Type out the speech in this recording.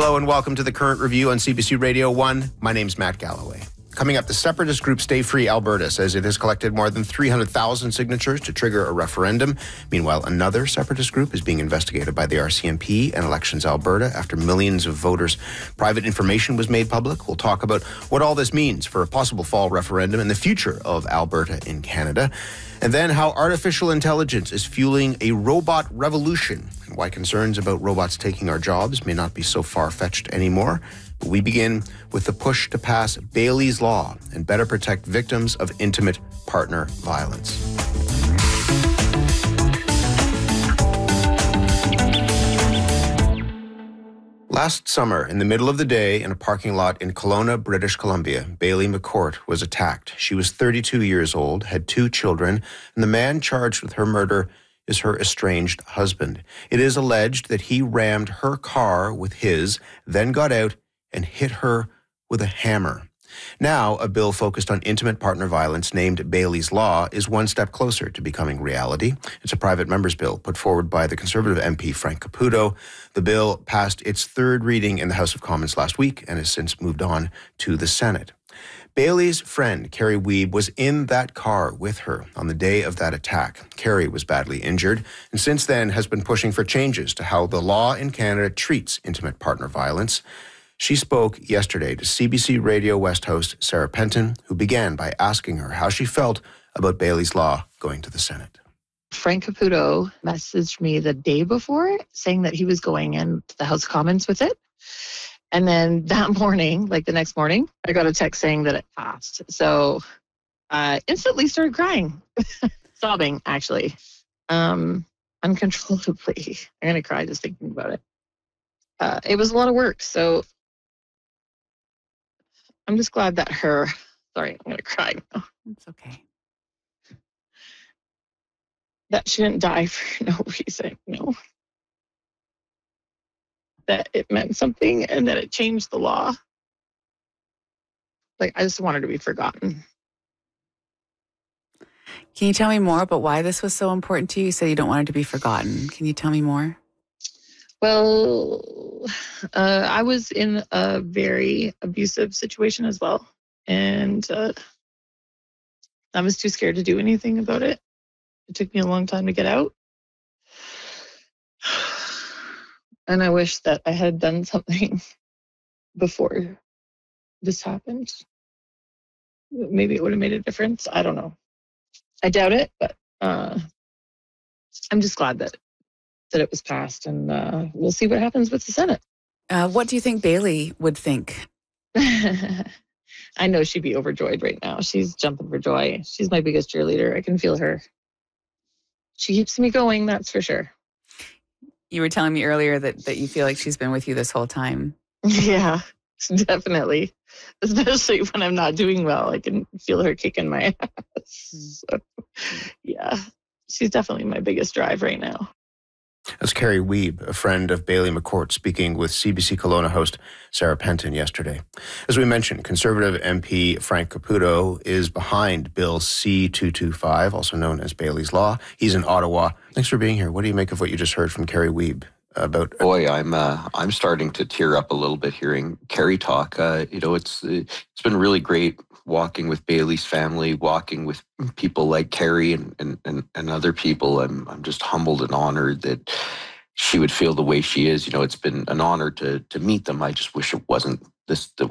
Hello and welcome to the Current Review on CBC Radio 1. My name's Matt Galloway. Coming up, the separatist group Stay Free Alberta says it has collected more than 300,000 signatures to trigger a referendum. Meanwhile, another separatist group is being investigated by the RCMP and Elections Alberta after millions of voters' private information was made public. We'll talk about what all this means for a possible fall referendum and the future of Alberta in Canada. And then how artificial intelligence is fueling a robot revolution and why concerns about robots taking our jobs may not be so far-fetched anymore. But we begin with the push to pass Bailey's Law and better protect victims of intimate partner violence. Last summer, in the middle of the day in a parking lot in Kelowna, British Columbia, Bailey McCourt was attacked. She was 32 years old, had 2 children, and the man charged with her murder is her estranged husband. It is alleged that he rammed her car with his, then got out and hit her with a hammer. Now, a bill focused on intimate partner violence named Bailey's Law is one step closer to becoming reality. It's a private member's bill put forward by the Conservative MP Frank Caputo. The bill passed its third reading in the House of Commons last week and has since moved on to the Senate. Bailey's friend, Carrie Wiebe, was in that car with her on the day of that attack. Carrie was badly injured and since then has been pushing for changes to how the law in Canada treats intimate partner violence. She spoke yesterday to CBC Radio West host Sarah Penton, who began by asking her how she felt about Bailey's Law going to the Senate. Frank Caputo messaged me the day before saying that he was going into the House of Commons with it. And then that morning, like the next morning, I got a text saying that it passed. So I instantly started crying, sobbing, actually, uncontrollably. I'm going to cry just thinking about it. It was a lot of work, so I'm just glad that sorry, I'm going to cry now. It's okay. That she didn't die for no reason, That it meant something and that it changed the law. I just wanted to be forgotten. Can you tell me more about why this was so important to you? You said you don't want it to be forgotten. Can you tell me more? Well, I was in a very abusive situation as well. And I was too scared to do anything about it. It took me a long time to get out. And I wish that I had done something before this happened. Maybe it would have made a difference. I don't know. I doubt it, but I'm just glad that it was passed, and we'll see what happens with the Senate. What do you think Bailey would think? I know she'd be overjoyed right now. She's jumping for joy. She's my biggest cheerleader. I can feel her. She keeps me going, that's for sure. You were telling me earlier that you feel like she's been with you this whole time. Yeah, definitely. Especially when I'm not doing well. I can feel her kicking my ass. So, yeah, she's definitely my biggest drive right now. That's Carrie Wiebe, a friend of Bailey McCourt, speaking with CBC Kelowna host Sarah Penton yesterday. As we mentioned, Conservative MP Frank Caputo is behind Bill C-225, also known as Bailey's Law. He's in Ottawa. Thanks for being here. What do you make of what you just heard from Carrie Wiebe about? Boy, I'm starting to tear up a little bit hearing Carrie talk. It's been really great walking with Bailey's family, walking with people like Carrie and other people. I'm just humbled and honored that she would feel the way she is. It's been an honor to meet them. I just wish it wasn't this